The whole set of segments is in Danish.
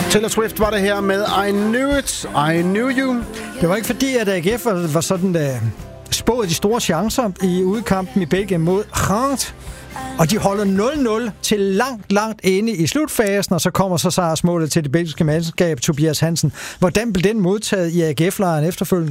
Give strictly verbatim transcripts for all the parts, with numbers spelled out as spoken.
Taylor Swift var det her med I Knew It, I Knew You. Det var ikke fordi, at A G F var, var sådan uh, spået de store chancer i udkampen i Belgien mod Reims. Og de holder nul nul til langt, langt inde i slutfasen, og så kommer så sejrsmålet til det belgiske mandskab, Tobias Hansen. Hvordan blev den modtaget i A G F-lejren efterfølgende?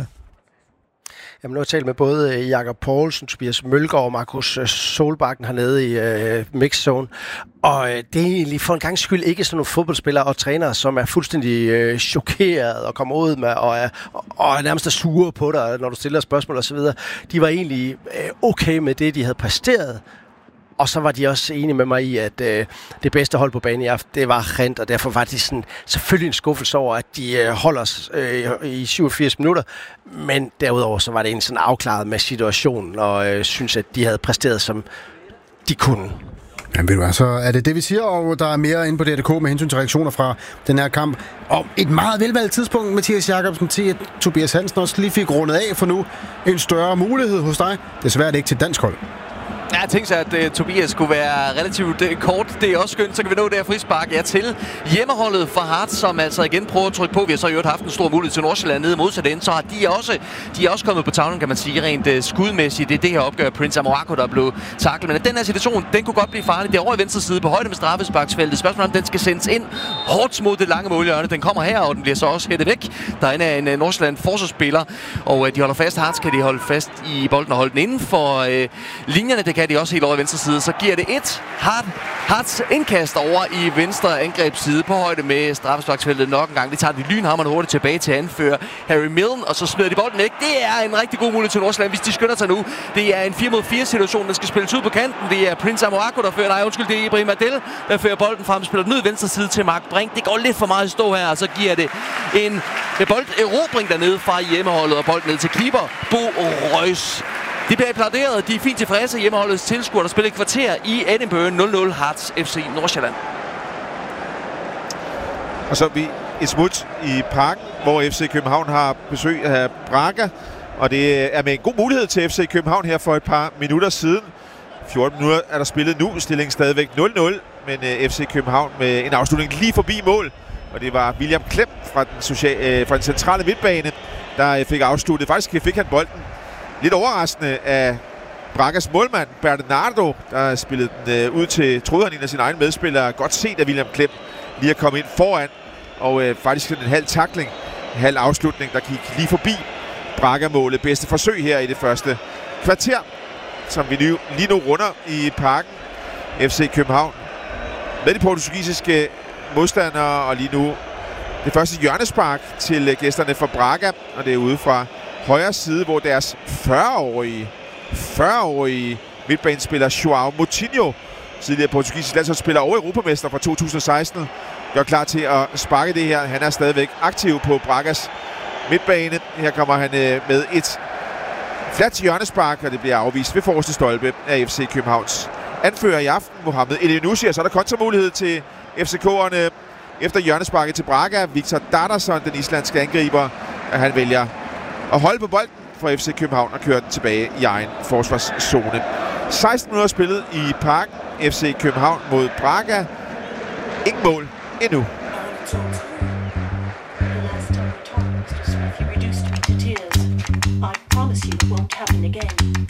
Jamen, nu har jeg talt med både Jakob Poulsen, Tobias Mølgaard og Markus Solbakken hernede i øh, mixzone. Og øh, det er egentlig for en gang skyld ikke sådan nogle fodboldspillere og trænere, som er fuldstændig øh, chokeret og kommer ud med og er, og er nærmest er sure på dig, når du stiller spørgsmål osv. De var egentlig øh, okay med det, de havde præsteret. Og så var de også enige med mig i, at øh, det bedste hold på banen i aften, det var Gent, og derfor var de sådan, selvfølgelig en skuffelse over, at de øh, holder os øh, i syvogfirs minutter. Men derudover så var det en sådan afklaret med situationen, og øh, synes, at de havde præsteret, som de kunne. Ja, ved du hvad, så er det det, vi siger, og der er mere inde på D R K med hensyn til reaktioner fra den her kamp. Og et meget velvalgt tidspunkt, Mathias Jacobsen, til at Tobias Hansen også lige fik rundet af for nu en større mulighed hos dig. Desværre er det ikke til dansk hold. Ja, jeg tænkte sig, at uh, Tobias skulle være relativt uh, kort. Det er også skønt, så kan vi nå det her frispark ja, til hjemmeholdet for Hearts, som altså igen prøver at trykke på. Vi har så jo haft en stor mulighed til Nordsjælland nede modsat ende, så har de også, de er også kommet på tavlen, kan man sige, rent uh, skudmæssigt. Det er det her opgør, Prince Amoako, der blev taklet. Men den her situation, den kunne godt blive farlig. Det er over i venstre side på højde med straffesparksfeltet. Spørgsmålet om den skal sendes ind hårdt mod det lange målhjørne. Den kommer her, og den bliver så også hættet væk. Der er en, en Nordsjælland forsvarsspiller, og uh, de holder fast. Hearts kan de holde fast i bolden og holde den inden for uh, linjerne. Det kan de også helt over i venstre side. Så giver det et Hearts indkast over i venstre angrebsside på højde med straffesparksfeltet nok en gang. Det tager de lynhammerne hurtigt tilbage til anfører Harry Milne, og så smider de bolden væk. Det er en rigtig god mulighed til Nordsjælland, hvis de skynder sig nu. Det er en fire mod fire situation, der skal spilles ud på kanten. Det er Prince Amoako, der fører, nej undskyld, det er Ibrahim Adel, der fører bolden frem, spiller den ud i venstre side til Mark Brink. Det går lidt for meget i stå her, og så giver det en bolderobring dernede fra hjemmeholdet, og bolden ned til keeper Bo Reus. De bliver applauderet. De er fint tilfredse hjemmeholdets tilskuere, der spiller et kvarter i Edinburgh. nul nul Hearts F C Nordsjælland. Og så er vi et smut i parken, hvor F C København har besøg af Braga. Og det er med en god mulighed til F C København her for et par minutter siden. fjorten minutter er der spillet nu. Stillingen stadigvæk nul nul. Men F C København med en afslutning lige forbi mål. Og det var William Klem fra den, social, øh, fra den centrale midtbane, der fik afsluttet. Faktisk fik han bolden lidt overraskende af Bragas målmand, Bernardo, der spillede den øh, ud til, troede han en af sine egne medspillere. Godt set af William Klem lige at komme ind foran, og øh, faktisk en halv tackling, en halv afslutning, der gik lige forbi Braga-målet. Bedste forsøg her i det første kvarter, som vi nu, lige nu runder i parken. F C København med de portugisiske modstandere, og lige nu det første hjørnespark til gæsterne fra Braga, og det er ude fra højre side, hvor deres fyrre-årige, fyrre-årige midtbanespiller João Moutinho, tidligere portugisisk landsholdsspiller og europamester fra to tusind og seksten, gør klar til at sparke det her. Han er stadigvæk aktiv på Bragas midtbane. Her kommer han øh, med et fladt hjørnespark, og det bliver afvist ved forreste stolpe af F C Københavns anfører i aften, Mohamed Elyounoussi. Og så er der kontramulighed til F C K'erne efter hjørnesparket til Braga. Victor Dardarsson, den islandske angriber, han vælger at holde på bolden for F C København og køre den tilbage i egen forsvarszone. seksten minutter spillet i parken. F C København mod Braga. Ingen mål endnu. I promise you it won't happen again.